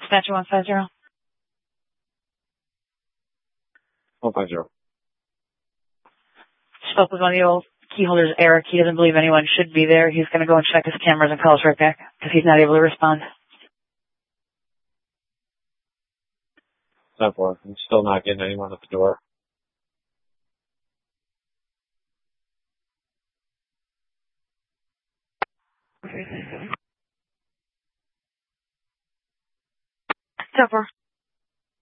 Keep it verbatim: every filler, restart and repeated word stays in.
Dispatcher one five zero. one five zero. Spoke with one of the old key holders, Eric. He doesn't believe anyone should be there. He's going to go and check his cameras and call us right back because he's not able to respond. ten four. I'm still not getting anyone at the door. ten four.